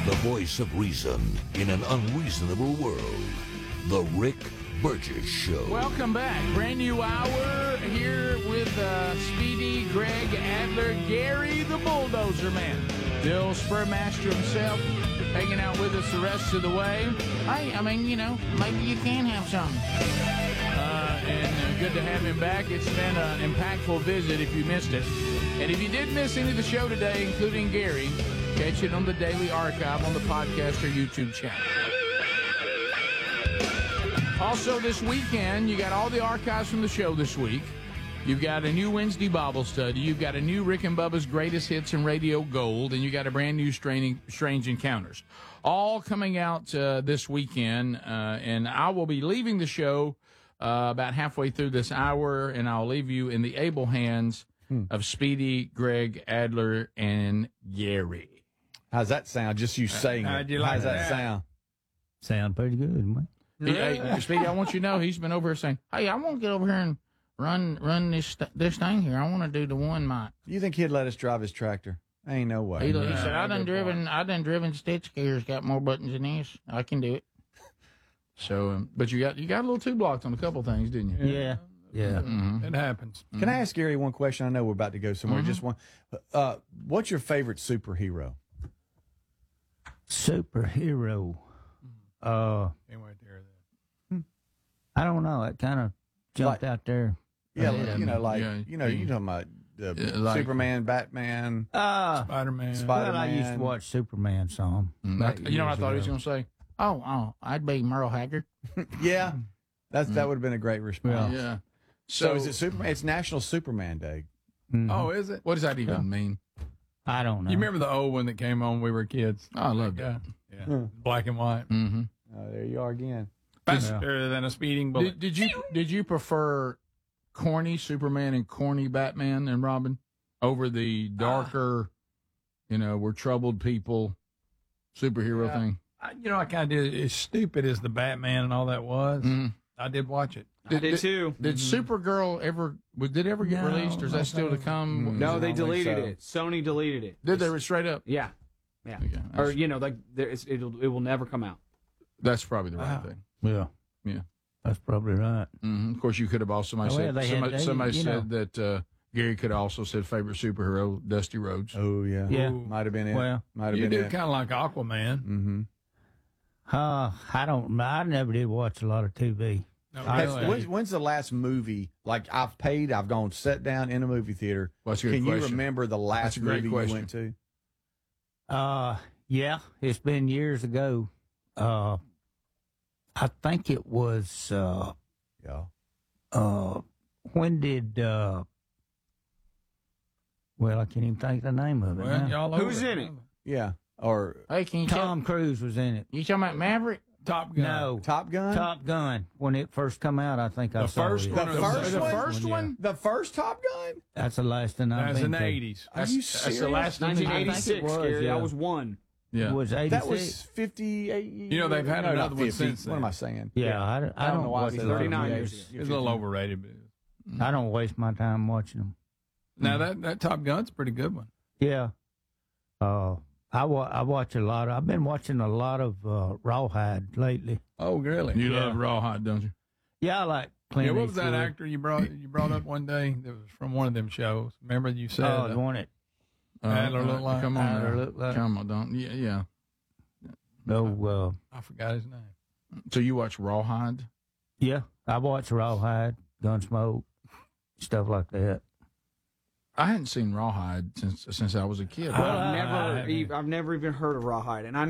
The voice of reason in an unreasonable world. The Rick Burgess Show. Welcome back. Brand new hour here with Speedy, Greg, Adler, Gary the Bulldozer Man. Bill Spurmaster himself hanging out with us the rest of the way. Hey, I mean, you know, maybe you can have some. And good to have him back. It's been an impactful visit if you missed it. And if you did miss any of the show today, including Gary, catch it on the Daily Archive on the podcast or YouTube channel. Also this weekend, you got all the archives from the show this week. You've got a new Wednesday Bible study. You've got a new Rick and Bubba's Greatest Hits and Radio Gold. And you got a brand new Strange Encounters. All coming out this weekend. And I will be leaving the show about halfway through this hour. And I'll leave you in the able hands of Speedy, Greg, Adler, and Gary. How's that sound? Just you saying it. How's that sound? Sound pretty good, man. Hey, Speedy, I want you to know he's been over here saying, hey, I want to get over here and run this thing here. I want to do the one, Mike. You think he'd let us drive his tractor? Ain't no way. He said, I done driven stitch gears, got more buttons than this. I can do it. So, but you got a little 2 blocks on a couple things, didn't you? Yeah. Mm-hmm. It happens. Can I ask Gary one question? I know we're about to go somewhere. Just one. What's your favorite superhero? Superhero. Can't wait to hear that. I don't know. It kind of jumped out there. Yeah, ahead of you me. know, like you're talking about like Superman, Batman, Spider-Man. Well, I used to watch Superman some. You know what I thought he was going to say? Oh, I'd be Merle Haggard. Yeah, that would have been a great response. Yeah. So is it Superman? It's National Superman Day. Oh, is it? What does that even mean? I don't know. You remember the old one that came on when we were kids? Oh, I loved it. Yeah. Black and white. Mm-hmm. There you are again. Faster than a speeding bullet. Did you prefer corny Superman and corny Batman and Robin over the darker, we're troubled people superhero thing? I kind of did. As stupid as the Batman and all that was, I did watch it. I did too. Did Supergirl ever get released, or is that still to come? No, they deleted it. Sony deleted it. Did they straight up? Yeah. Okay, Or it will never come out. That's probably the right thing. Yeah. That's probably right. Mm-hmm. Of course, you could have also somebody said that Gary could have also said favorite superhero Dusty Rhodes. Oh yeah, Yeah. Might have been it. Well, might have You been did it. kind of like Aquaman. Mm-hmm. I never did watch a lot of TV. No, Hey, when's the last movie? Like I've gone sit down in a movie theater. Well, that's a good Can question. you remember the last That's a great movie question. you went to? Yeah, it's been years ago. I think it was, Yeah. when did, well, I can't even think the name of it Well, now. y'all Who's over in it? Yeah. Or Hey, can you Tom Cruise was in it. You talking about Maverick? Top Gun. No, Top Gun? Top Gun. When it first come out, I think I The saw first it. one. The first The one? first one? The first Top Gun? That's the last thing I've That's been in the to. 80s. Are you That's serious? the last thing. I think 1986, it was, Gary. yeah. I was 1. Yeah. It was 86. That was 58. They've had no, not another one 50. since What then. am I saying? Yeah, I don't know why I watch said a lot of 39 movies. years ago. It's a little overrated. But I don't waste my time watching them. now that Top Gun's a pretty good one. Yeah. I watch a lot. I've been watching a lot of Rawhide lately. Oh, really? You love Rawhide, don't you? Yeah, I like Clint Yeah, what was that Eastwood. actor you brought up one day that was from one of them shows? Remember you said Oh, the one that Adler looked like? Come on, Adler now. looked like- Come on, don't. Yeah. I forgot his name. So you watch Rawhide? yeah, I watch Rawhide, Gunsmoke, stuff like that. I hadn't seen Rawhide since I was a kid. I've never even heard of Rawhide, and I